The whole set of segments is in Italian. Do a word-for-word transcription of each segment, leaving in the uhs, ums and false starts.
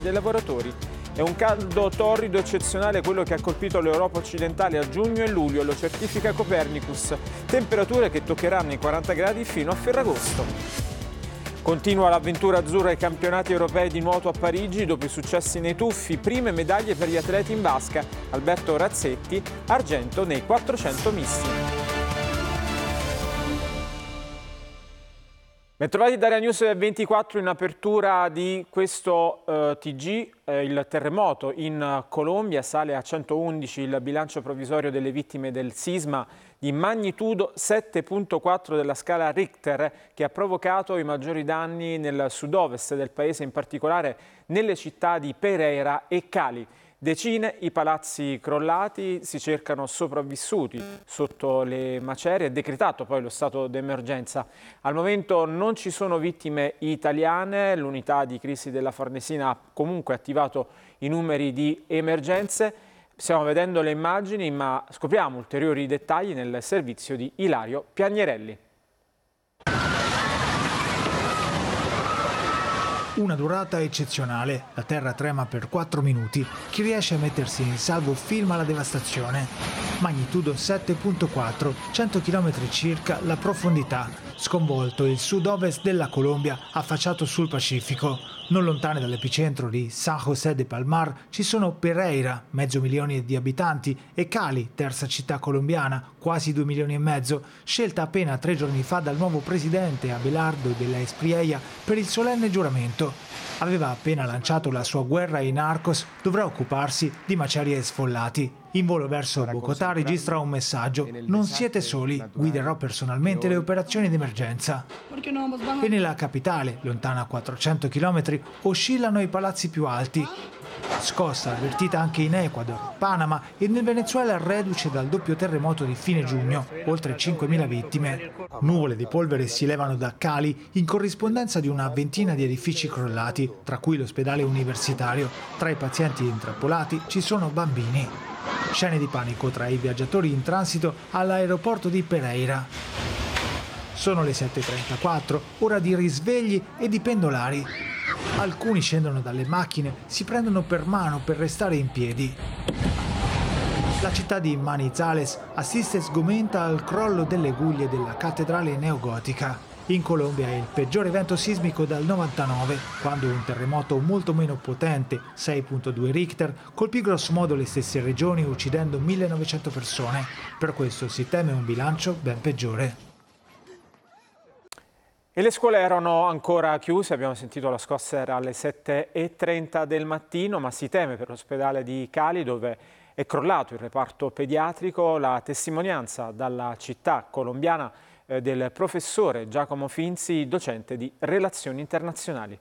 dei lavoratori. È un caldo torrido eccezionale quello che ha colpito l'Europa occidentale a giugno e luglio, lo certifica Copernicus. Temperature che toccheranno i quaranta gradi fino a Ferragosto. Continua l'avventura azzurra ai campionati europei di nuoto a Parigi dopo i successi nei tuffi, prime medaglie per gli atleti in vasca. Alberto Razzetti, argento nei quattrocento misti. Bentrovati da Area News ventiquattro in apertura di questo eh, T G. Eh, il terremoto in Colombia, sale a centoundici il bilancio provvisorio delle vittime del sisma di magnitudo sette virgola quattro della scala Richter, che ha provocato i maggiori danni nel sud-ovest del paese, in particolare nelle città di Pereira e Cali. Decine i palazzi crollati, si cercano sopravvissuti sotto le macerie, è decretato poi lo stato d'emergenza. Al momento non ci sono vittime italiane, l'unità di crisi della Farnesina ha comunque attivato i numeri di emergenze. Stiamo vedendo le immagini, ma scopriamo ulteriori dettagli nel servizio di Ilario Piagnarelli. Una durata eccezionale, la terra trema per quattro minuti, chi riesce a mettersi in salvo filma la devastazione. Magnitudo sette virgola quattro, cento chilometri circa la profondità, sconvolto il sud-ovest della Colombia affacciato sul Pacifico. Non lontane dall'epicentro di San José de Palmar ci sono Pereira, mezzo milione di abitanti, e Cali, terza città colombiana, quasi due milioni e mezzo, scelta appena tre giorni fa dal nuovo presidente Abelardo de la Espriella per il solenne giuramento. Aveva appena lanciato la sua guerra ai narcos, dovrà occuparsi di macerie e sfollati. In volo verso Bogotà registra un messaggio: non siete soli, guiderò personalmente le operazioni di emergenza. E nella capitale, lontana quattrocento chilometri, oscillano i palazzi più alti. Scossa avvertita anche in Ecuador, Panama e nel Venezuela reduce dal doppio terremoto di fine giugno, oltre cinquemila vittime. Nuvole di polvere si levano da Cali in corrispondenza di una ventina di edifici crollati, tra cui l'ospedale universitario. Tra i pazienti intrappolati ci sono bambini. Scene di panico tra i viaggiatori in transito all'aeroporto di Pereira. Sono le sette e trentaquattro, ora di risvegli e di pendolari. Alcuni scendono dalle macchine, si prendono per mano per restare in piedi. La città di Manizales assiste sgomenta al crollo delle guglie della cattedrale neogotica. In Colombia è il peggior evento sismico dal novantanove, quando un terremoto molto meno potente, sei virgola due Richter, colpì grossomodo le stesse regioni uccidendo millenovecento persone. Per questo si teme un bilancio ben peggiore. E le scuole erano ancora chiuse, abbiamo sentito la scossa era alle sette e trenta del mattino, ma si teme per l'ospedale di Cali, dove è crollato il reparto pediatrico. La testimonianza dalla città colombiana eh, del professore Giacomo Finzi, docente di Relazioni Internazionali.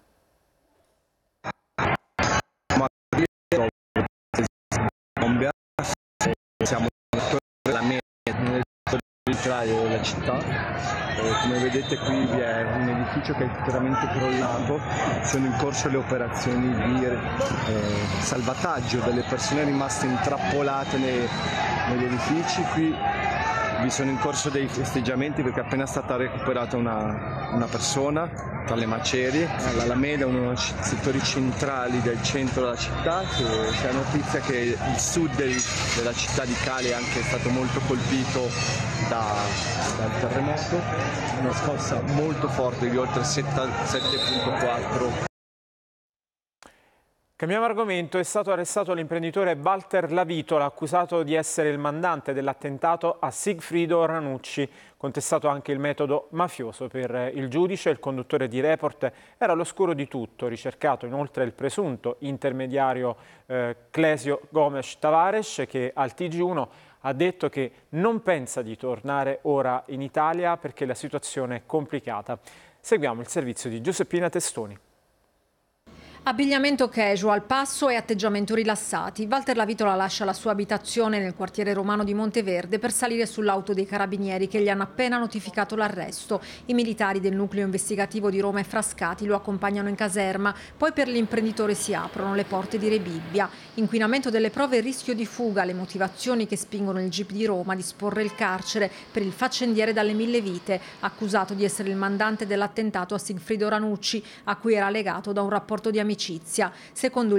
Siamo la media nel territorio della città. Eh, come vedete qui vi è un edificio che è interamente crollato, sono in corso le operazioni di eh, salvataggio delle persone rimaste intrappolate nei, negli edifici. Qui vi sono in corso dei festeggiamenti perché è appena stata recuperata una, una persona tra le macerie. L'Alameda è uno dei settori centrali del centro della città, che c'è la notizia che il sud del, della città di Cali è anche stato molto colpito da, dal terremoto, una scossa molto forte di oltre sette virgola quattro. Cambiamo argomento, è stato arrestato l'imprenditore Walter Lavitola, accusato di essere il mandante dell'attentato a Sigfrido Ranucci, contestato anche il metodo mafioso. Per il giudice il conduttore di Report era all'oscuro di tutto, ricercato inoltre il presunto intermediario eh, Clesio Gomes Tavares, che al T G uno ha detto che non pensa di tornare ora in Italia perché la situazione è complicata. Seguiamo il servizio di Giuseppina Testoni. Abbigliamento casual, passo e atteggiamento rilassati. Walter Lavitola lascia la sua abitazione nel quartiere romano di Monteverde per salire sull'auto dei carabinieri che gli hanno appena notificato l'arresto. I militari del nucleo investigativo di Roma e Frascati lo accompagnano in caserma, poi per l'imprenditore si aprono le porte di Rebibbia. Inquinamento delle prove e rischio di fuga, le motivazioni che spingono il G I P di Roma a disporre il carcere per il faccendiere dalle mille vite, accusato di essere il mandante dell'attentato a Sigfrido Ranucci, a cui era legato da un rapporto di amicizia amicizia. Secondo